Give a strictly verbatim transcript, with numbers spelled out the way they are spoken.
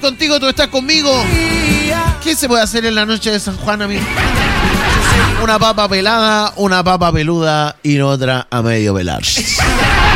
contigo, tú estás conmigo. ¿Qué se puede hacer en la noche de San Juan, amigo? Una papa pelada, una papa peluda y otra a medio pelar.